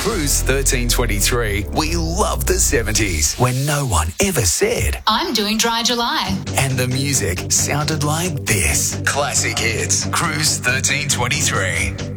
Cruise 1323, we love the 70s when no one ever said, I'm doing Dry July. and the music sounded like this. Classic hits. Cruise 1323.